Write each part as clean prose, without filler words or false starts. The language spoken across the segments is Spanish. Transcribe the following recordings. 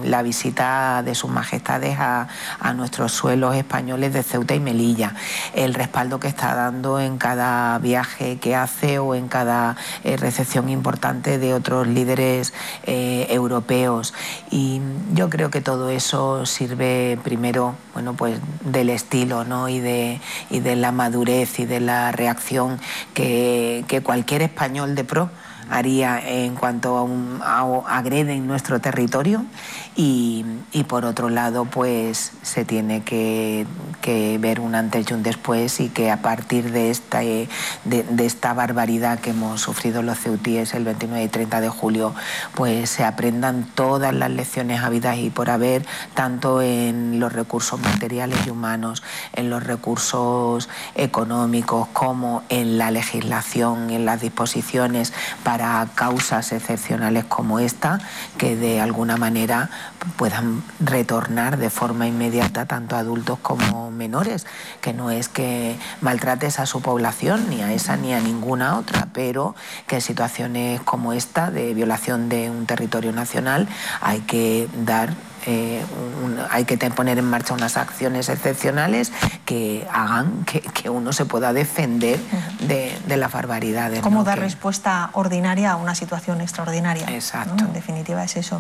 la visita de sus majestades a nuestros suelos españoles de Ceuta y Melilla, el respaldo que está dando en cada viaje que hace o en cada recepción importante de otros líderes europeos. Y yo creo que todo eso sirve primero, bueno, pues del estilo, ¿no? y de la madurez y de la reacción que cualquier español de pro haría en cuanto agreden nuestro territorio, y por otro lado pues se tiene que ver un antes y un después, y que a partir de esta barbaridad que hemos sufrido los ceutíes el 29 y 30 de julio, pues se aprendan todas las lecciones habidas y por haber, tanto en los recursos materiales y humanos, en los recursos económicos, como en la legislación, en las disposiciones para causas excepcionales como esta, que de alguna manera puedan retornar de forma inmediata tanto a adultos como menores, que no es que maltrates a su población, ni a esa ni a ninguna otra, pero que en situaciones como esta de violación de un territorio nacional hay que dar hay que poner en marcha unas acciones excepcionales que hagan que uno se pueda defender de las barbaridades. ¿Cómo dar respuesta ordinaria a una situación extraordinaria? Exacto. ¿No? En definitiva es eso.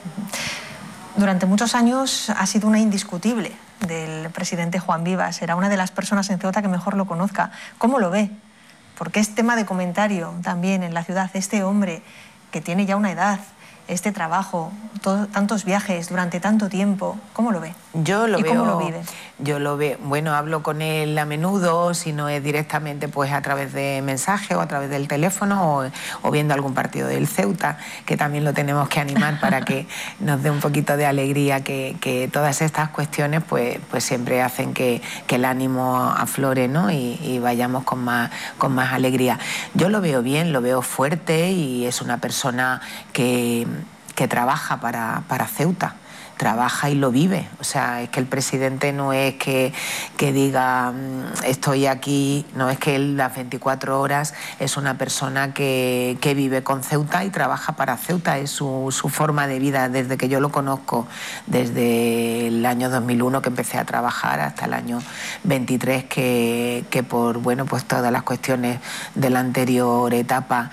Durante muchos años ha sido una indiscutible del presidente Juan Vivas. Era una de las personas en Ceuta que mejor lo conozca. ¿Cómo lo ve? Porque es tema de comentario también en la ciudad. Este hombre que tiene ya una edad, este trabajo, tantos viajes durante tanto tiempo, ¿cómo lo ve? Yo lo veo. ¿Cómo lo vive? Yo lo veo, bueno, hablo con él a menudo, si no es directamente pues a través de mensajes o a través del teléfono o viendo algún partido del Ceuta, que también lo tenemos que animar para que nos dé un poquito de alegría, que todas estas cuestiones pues siempre hacen que el ánimo aflore, ¿no? y vayamos con más alegría. Yo lo veo bien, lo veo fuerte, y es una persona que trabaja para Ceuta. Trabaja y lo vive. O sea, es que el presidente no es que diga estoy aquí, no, es que él las 24 horas es una persona que vive con Ceuta y trabaja para Ceuta. Es su forma de vida desde que yo lo conozco, desde el año 2001 que empecé a trabajar hasta el año 23 que por, bueno, pues todas las cuestiones de la anterior etapa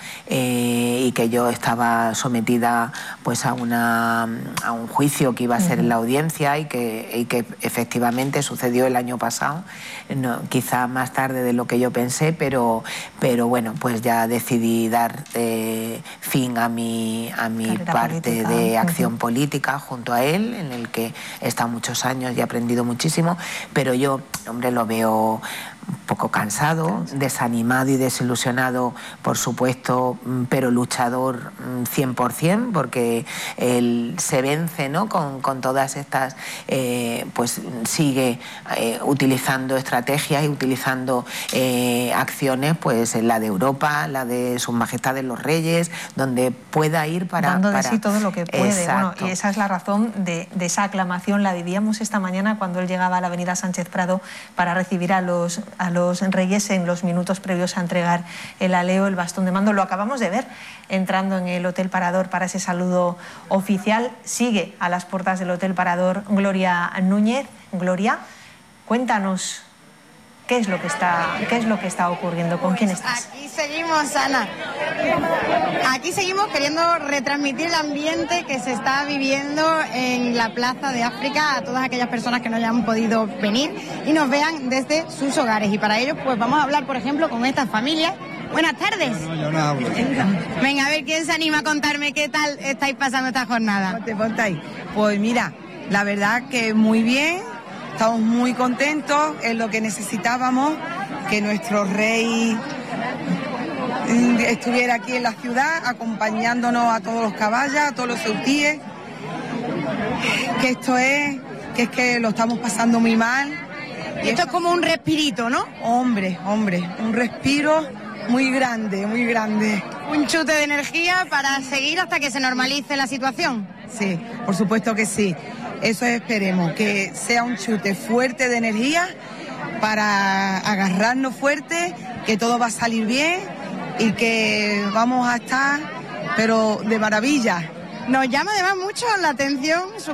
y que yo estaba sometida pues a un juicio que iba a ser en la audiencia y que efectivamente sucedió el año pasado, no, quizá más tarde de lo que yo pensé, pero bueno, pues ya decidí dar fin a mi parte de acción política junto a él, en el que he estado muchos años y he aprendido muchísimo, pero yo, hombre, lo veo un poco cansado, desanimado y desilusionado, por supuesto, pero luchador 100%, porque él se vence, ¿no? con todas estas, pues sigue utilizando estrategias y utilizando acciones, pues la de Europa, la de sus majestades los reyes, donde pueda ir dando de sí todo lo que puede. Bueno, y esa es la razón de esa aclamación. La vivíamos esta mañana cuando él llegaba a la avenida Sánchez Prado para recibir a los reyes en los minutos previos a entregar el aleo, el bastón de mando. Lo acabamos de ver entrando en el Hotel Parador para ese saludo oficial. Sigue a las puertas del Hotel Parador Gloria Núñez. Gloria, cuéntanos qué es lo que está ocurriendo, con quién estás. Aquí seguimos, Ana. Aquí seguimos queriendo retransmitir el ambiente que se está viviendo en la Plaza de África a todas aquellas personas que no hayan podido venir y nos vean desde sus hogares. Y para ello, pues vamos a hablar, por ejemplo, con estas familias. Buenas tardes. No, yo no hablo. Venga, a ver, ¿quién se anima a contarme qué tal estáis pasando esta jornada? Ponte ahí. Pues mira, la verdad que muy bien. Estamos muy contentos, es lo que necesitábamos, que nuestro rey estuviera aquí en la ciudad, acompañándonos a todos los caballos, a todos los ceutíes, que es que lo estamos pasando muy mal. Y esto es como un respirito, ¿no? Hombre, un respiro muy grande, muy grande. Un chute de energía para seguir hasta que se normalice la situación. Sí, por supuesto que sí. Eso esperemos, que sea un chute fuerte de energía para agarrarnos fuerte, que todo va a salir bien y que vamos a estar, pero de maravilla. Nos llama además mucho la atención su